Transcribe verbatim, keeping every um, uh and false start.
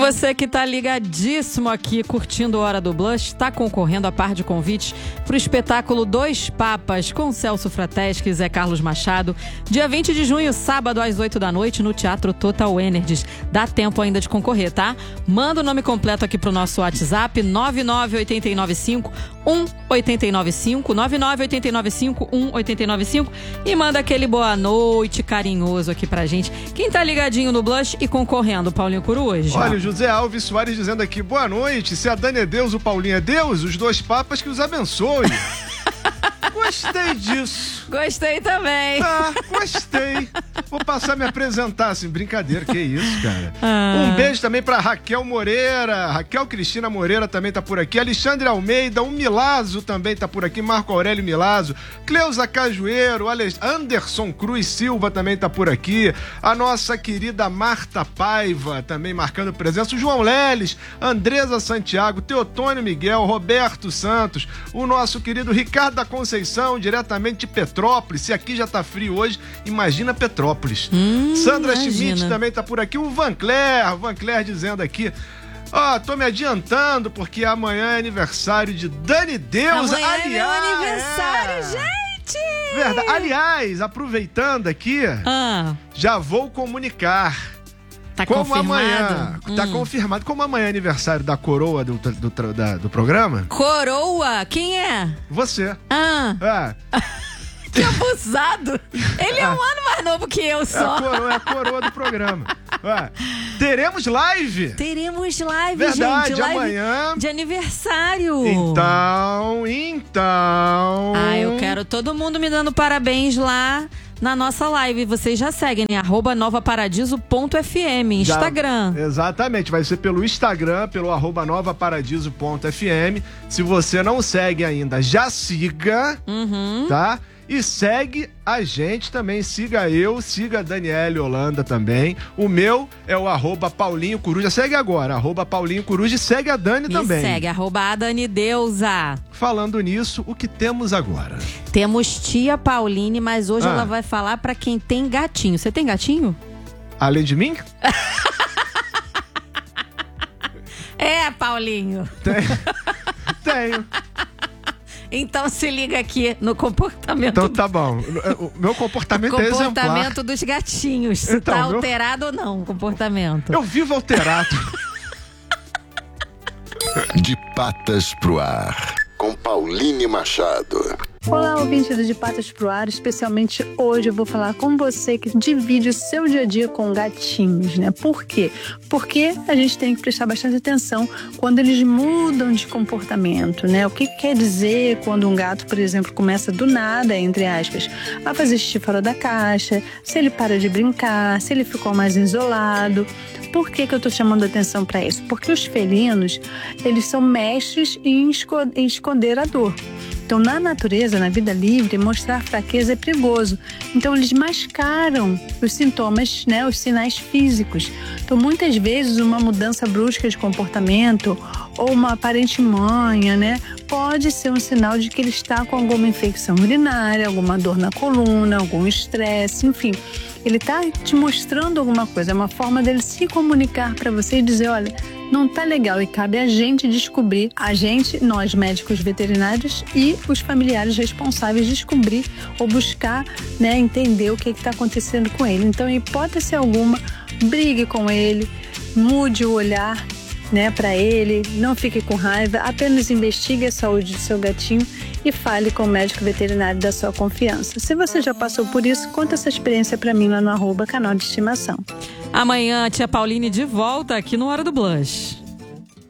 você que tá ligadíssimo aqui, curtindo Hora do Blush, tá concorrendo a par de convites pro espetáculo Dois Papas com Celso Frateschi e Zé Carlos Machado, dia vinte de junho, sábado às oito da noite, no Teatro Total Energies. Dá tempo ainda de concorrer, tá? Manda o nome completo aqui pro nosso WhatsApp, nove nove oito nove cinco um oito nove cinco, nove nove oito nove cinco um oito nove cinco, e manda aquele boa noite carinhoso aqui pra gente. Quem tá ligadinho no Blush e concorrendo, Paulinho Coruja? Olha, o José Alves Soares dizendo aqui, boa noite, se a Dani é Deus, o Paulinho é Deus, os dois papas que os abençoe. Gostei disso. Gostei também. Ah, gostei. Vou passar a me apresentar, assim, brincadeira, que isso, cara. Ah. Um beijo também pra Raquel Moreira, Raquel Cristina Moreira também tá por aqui, Alexandre Almeida, o Milazzo também tá por aqui, Marco Aurélio Milazzo, Cleusa Cajueiro, Anderson Cruz Silva também tá por aqui, a nossa querida Marta Paiva também marcando presença, o João Leles, Andresa Santiago, Teotônio Miguel, Roberto Santos, o nosso querido Ricardo da Conceição, diretamente de Petrópolis. Se aqui já tá frio hoje, imagina Petrópolis. Hum, Sandra imagina. Schmidt também tá por aqui. O Van Cler, Van Cler dizendo aqui, ó, oh, tô me adiantando porque amanhã é aniversário de Dani Deus. Amanhã Aliás, é meu aniversário, gente! Verdade. Aliás, aproveitando aqui, Ah, já vou comunicar. tá Como confirmado? amanhã, tá Hum. confirmado, como amanhã é aniversário da coroa do, do, do, da- do programa, Coroa? Quem é? você. Ah, É, que abusado! Ele é um ano mais novo que eu é, a só. coroa, é a coroa do programa. É. Teremos live. Teremos live, Verdade, gente. Live amanhã. de aniversário. Então, então... Ah, eu quero todo mundo me dando parabéns lá na nossa live. Vocês já seguem, né? Arroba novaparadiso ponto f m, Já- Instagram. Exatamente, vai ser pelo Instagram, pelo arroba novaparadiso ponto f m. Se você não segue ainda, já siga, Uhum. tá? E segue a gente também, siga eu, siga a Daniele Holanda também. O meu é o arroba Paulinho Coruja, segue agora, arroba Paulinho Coruja, e segue a Dani Me também. segue, arroba a Dani Deusa. Falando nisso, o que temos agora? Temos tia Pauline, mas hoje Ah. ela vai falar pra quem tem gatinho. Você tem gatinho? Além de mim? É, Paulinho. Tenho. Tenho. Então se liga aqui no comportamento, Então tá bom. O meu comportamento, é exemplar. comportamento dos gatinhos. Se Então, tá meu- alterado ou não o comportamento. Eu vivo alterado. De patas pro ar, com Pauline Machado. Olá, ouvinte do De Patas pro Ar, especialmente hoje eu vou falar com você que divide o seu dia a dia com gatinhos, né? Por quê? Porque a gente tem que prestar bastante atenção quando eles mudam de comportamento, né? O que quer dizer quando um gato, por exemplo, começa do nada, entre aspas, a fazer xixi fora da caixa, se ele para de brincar, se ele ficou mais isolado. Por que que eu tô chamando atenção para isso? Porque os felinos, eles são mestres em esco- em esconder a dor. Então, na natureza, na vida livre, mostrar fraqueza é perigoso. Então, eles mascaram os sintomas, né, os sinais físicos. Então, muitas vezes, uma mudança brusca de comportamento ou uma aparente manha, né, pode ser um sinal de que ele está com alguma infecção urinária, alguma dor na coluna, algum estresse, enfim. Ele está te mostrando alguma coisa, é uma forma dele se comunicar para você e dizer, olha, não tá legal, e cabe a gente descobrir, a gente, nós médicos veterinários e os familiares responsáveis descobrir ou buscar, né, entender o que está acontecendo com ele. Então, em hipótese alguma, brigue com ele, mude o olhar, né, para ele, não fique com raiva, apenas investigue a saúde do seu gatinho e fale com o médico veterinário da sua confiança. Se você já passou por isso, conta essa experiência para mim lá no arroba canal de estimação. Amanhã, tia Pauline de volta aqui no Hora do Blush.